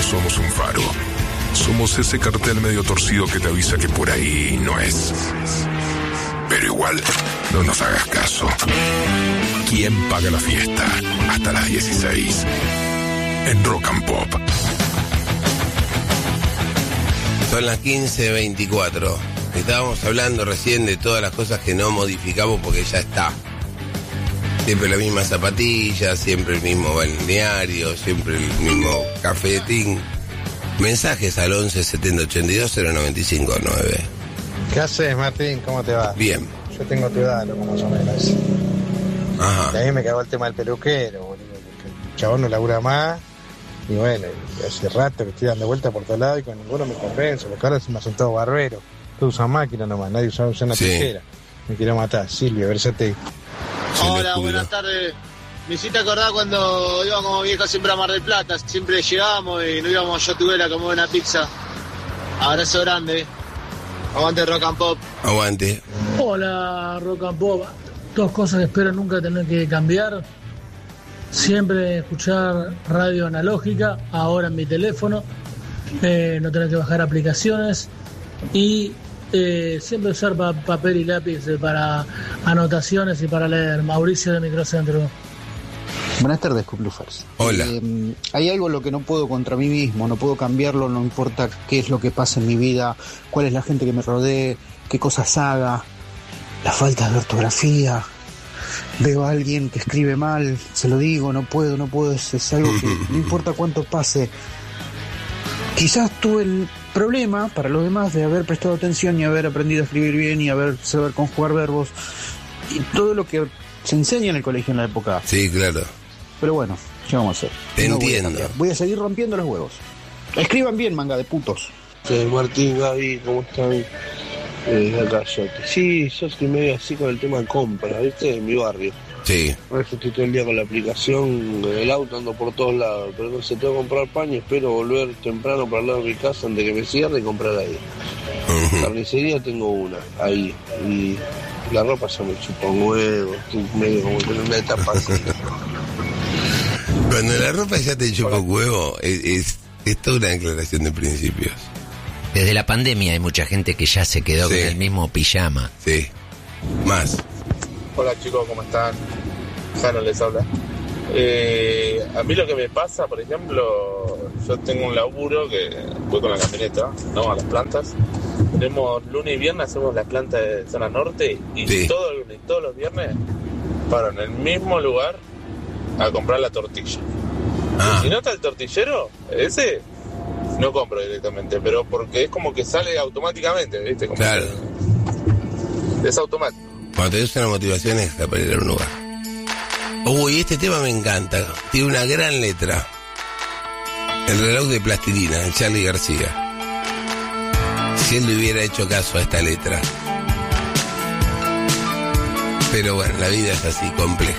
somos un faro. Somos ese cartel medio torcido que te avisa que por ahí no es. Pero igual, no nos hagas caso. ¿Quién paga la fiesta? Hasta las 16. En Rock and Pop. Son las 15:24. Estábamos hablando recién de todas las cosas que no modificamos porque ya está. Siempre la misma zapatilla, siempre el mismo balneario, siempre el mismo cafetín. Mensajes al 11 70 82 095 9. ¿Qué haces, Martín? ¿Cómo te va? Bien. Yo tengo tu edad, loco, más o menos. Ajá. Y a mí me cagó el tema del peluquero, boludo. Que el chabón no labura más. Y bueno, y hace rato que estoy dando vueltas por todos lados y con ninguno me convence. Porque ahora se me hacen todos barberos. Todos usan máquina nomás, nadie usa una tijera. Me quiero matar. Silvia, versate. Hola, buenas tardes. Me hiciste acordar cuando íbamos como vieja siempre a Mar del Plata. Siempre llegábamos y nos íbamos a Yotuela a comer una pizza. Abrazo grande. Aguante Rock and Pop. Aguante. Hola, Rock and Pop. Dos cosas que espero nunca tener que cambiar. Siempre escuchar radio analógica, ahora en mi teléfono. No tener que bajar aplicaciones. Y siempre usar papel y lápiz para anotaciones y para leer. Mauricio de Microcentro. Buenas tardes, Cuplufers. Hola. Hay algo lo que no puedo contra mí mismo, no puedo cambiarlo, no importa qué es lo que pasa en mi vida, cuál es la gente que me rodee, qué cosas haga, la falta de ortografía. Veo a alguien que escribe mal, se lo digo, no puedo, es algo que no importa cuánto pase. Quizás tuve el problema para los demás de haber prestado atención y haber aprendido a escribir bien y saber conjugar verbos y todo lo que se enseña en el colegio en la época. Sí, claro. Pero bueno, ¿qué vamos a hacer? Te No entiendo. Voy a seguir rompiendo los huevos. Escriban bien, manga de putos. Martín, Gaby, ¿cómo están? Acá yo. Sí, yo estoy medio así con el tema de compra, ¿viste? En mi barrio. Sí. Por eso estoy todo el día con la aplicación del auto, ando por todos lados. Pero no sé, tengo que comprar pan y espero volver temprano para el lado de mi casa antes que me cierre y comprar ahí. Carnicería tengo una, ahí. Y la ropa ya me chupa un huevo, estoy medio como que en una etapa así. Cuando la ropa ya te chupa un huevo, es toda una declaración de principios. Desde la pandemia hay mucha gente que ya se quedó con el mismo pijama. Sí. Más. Hola chicos, ¿cómo están? Jano les habla. A mí lo que me pasa, por ejemplo, yo tengo un laburo que voy con la camioneta, ¿no? A las plantas. Tenemos lunes y viernes, hacemos las plantas de zona norte y sí. Todos los viernes paro en el mismo lugar a comprar la tortilla. Y si no está el tortillero, ese no compro directamente, pero porque es como que sale automáticamente, ¿viste? Como claro. Es automático. Cuando tenés una motivación extra para ir a un lugar. Uy, este tema me encanta. Tiene una gran letra. El reloj de plastilina, de Charly García. Si él le hubiera hecho caso a esta letra. Pero bueno, la vida es así, compleja.